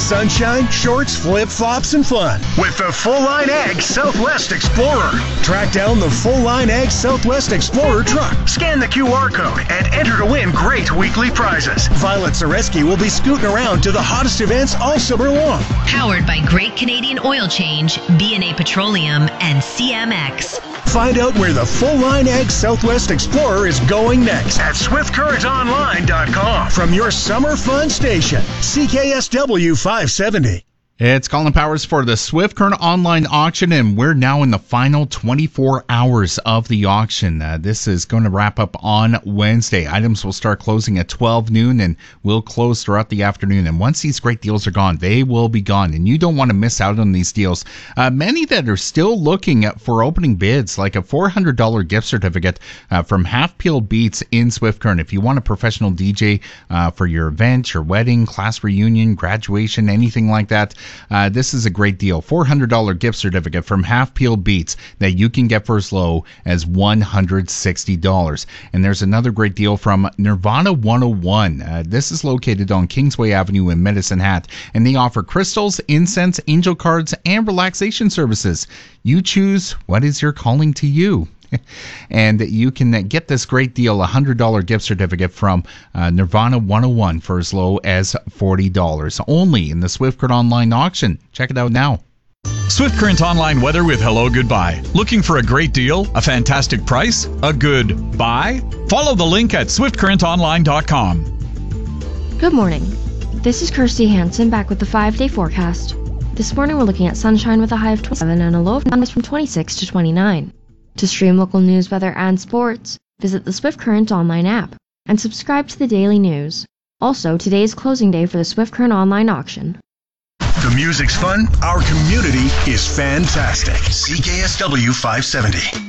sunshine, shorts, flip-flops, and fun with the full-line Ag Southwest Explorer. Track down the full-line Ag Southwest Explorer truck. Scan the QR code and enter to win great weekly prizes. Violet Zareski will be scooting around to the hottest events all summer long. Powered by Great Canadian Oil Change, B&A Petroleum, and CMX. Find out where the full-line Ag Southwest Explorer is going next at SwiftCurrentOnline.com from your summer fun station, CKSW 570. It's Colin Powers for the Swift Current Online Auction, and we're now in the final 24 hours of the auction. This is going to wrap up on Wednesday. Items will start closing at 12 noon and will close throughout the afternoon. And once these great deals are gone, they will be gone, and you don't want to miss out on these deals. Many that are still looking for opening bids, like a $400 gift certificate from Half Peeled Beats in Swift Current. If you want a professional DJ for your event, your wedding, class reunion, graduation, anything like that, this is a great deal. $400 gift certificate from Half Peeled Beats that you can get for as low as $160. And there's another great deal from Nirvana 101. This is located on Kingsway Avenue in Medicine Hat, and they offer crystals, incense, angel cards, and relaxation services. You choose what is your calling to you. And you can get this great deal, a $100 gift certificate from Nirvana 101 for as low as $40. Only in the Swift Current Online Auction. Check it out now. Swift Current Online weather with Hello Goodbye. Looking for a great deal, a fantastic price, a good buy? Follow the link at swiftcurrentonline.com. Good morning. This is Kirsty Hansen back with the 5-day forecast. This morning we're looking at sunshine with a high of 27 and a low of numbers from 26 to 29. To stream local news, weather, and sports, visit the Swift Current Online app and subscribe to the daily news. Also, today is closing day for the Swift Current Online Auction. The music's fun. Our community is fantastic. CKSW 570.